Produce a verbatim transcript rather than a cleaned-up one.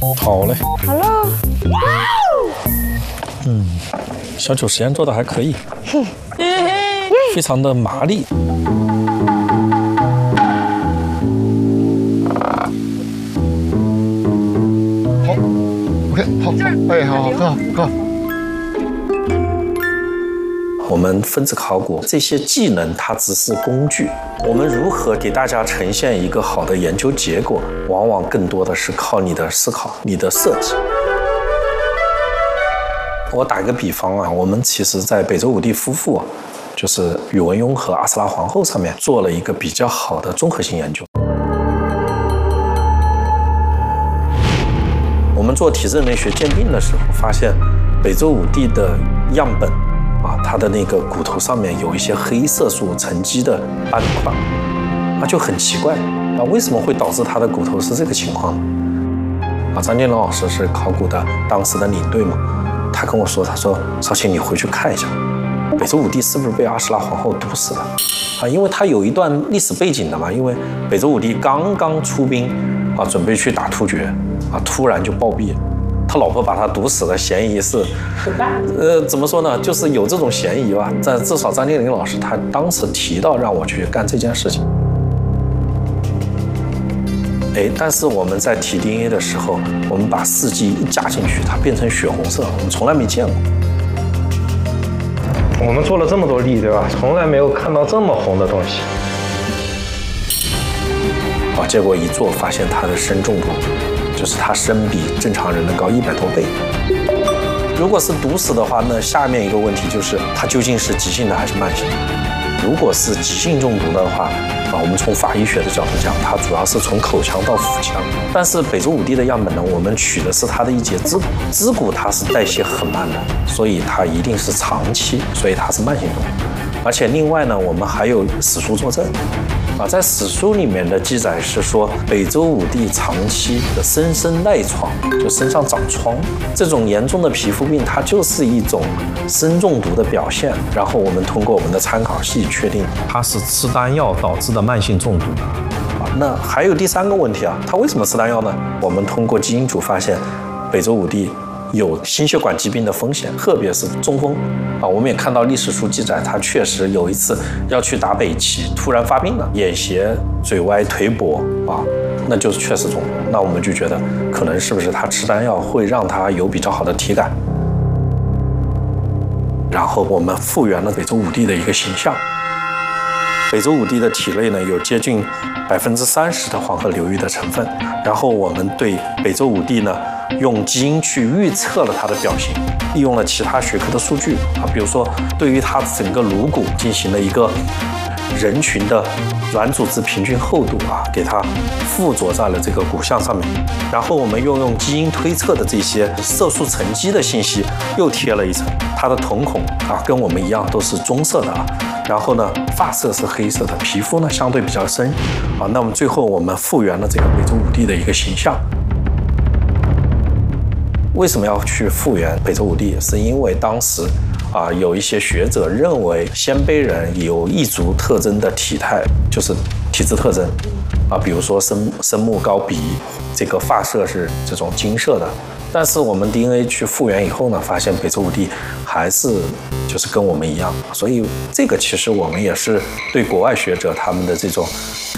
好嘞。 好喽。 嗯，小九实验做的还可以，非常的麻利。 好 ，OK， 好，哎，好好，很好，很好。 我们分子考古这些技能，它只是工具。我们如何给大家呈现一个好的研究结果，往往更多的是靠你的思考、你的设计。我打一个比方啊，我们其实在北周武帝夫妇，就是宇文邕和阿斯拉皇后上面做了一个比较好的综合性研究。我们做体质人类学鉴定的时候，发现北周武帝的样本。啊，它的那个骨头上面有一些黑色素沉积的斑块，那就很奇怪啊，为什么会导致他的骨头是这个情况呢？啊，张建龙老师是考古的当时的领队嘛，他跟我说，他说少卿你回去看一下，北周武帝是不是被阿斯拉皇后毒死了？啊，因为他有一段历史背景的嘛，因为北周武帝刚刚出兵啊，准备去打突厥啊，突然就暴毙。他老婆把他毒死的嫌疑是，呃，怎么说呢？就是有这种嫌疑吧。但至少张建林老师他当时提到让我去干这件事情。哎，但是我们在提 D N A 的时候，我们把试剂一加进去，它变成血红色，我们从来没见过。 我们做了这么多例，对吧？从来没有看到这么红的东西。 啊，结果一做发现它的砷中毒。就是它砷比正常人的高一百多倍。如果是毒死的话，那下面一个问题就是它究竟是急性的还是慢性的？如果是急性中毒的话，啊，我们从法医学的角度讲，它主要是从口腔到腹腔。但是北周武帝的样本呢，我们取的是它的一节肢骨，肢骨它是代谢很慢的，所以它一定是长期，所以它是慢性中毒。而且另外呢，我们还有史书作证。啊，在史书里面的记载是说，北周武帝长期的身身赖疮，就身上长疮，这种严重的皮肤病，它就是一种砷中毒的表现。然后我们通过我们的参考系确定，它是吃丹药导致的慢性中毒。啊，那还有第三个问题啊，他为什么吃丹药呢？我们通过基因组发现，北周武帝有心血管疾病的风险，特别是中风啊。我们也看到历史书记载，他确实有一次要去打北齐，突然发病了，眼斜、嘴歪、腿跛啊，那就是确实中风。那我们就觉得，可能是不是他吃丹药会让他有比较好的体感？然后我们复原了北周武帝的一个形象。北周武帝的体内呢，有接近百分之三十的黄河流域的成分。然后我们对北周武帝呢，用基因去预测了它的表型，利用了其他学科的数据啊，比如说对于它整个颅骨进行了一个人群的软组织平均厚度啊，给它附着在了这个骨相上面。然后我们又用基因推测的这些色素沉积的信息又贴了一层，它的瞳孔啊跟我们一样都是棕色的啊。然后呢，发色是黑色的，皮肤呢相对比较深啊。那么最后我们复原了这个北周武帝的一个形象。为什么要去复原北周武帝？是因为当时啊，有一些学者认为鲜卑人有异族特征的体态，就是体质特征啊，比如说深深目高鼻，这个发色是这种金色的。但是我们 D N A 去复原以后呢，发现北周武帝还是就是跟我们一样，所以这个其实我们也是对国外学者他们的这种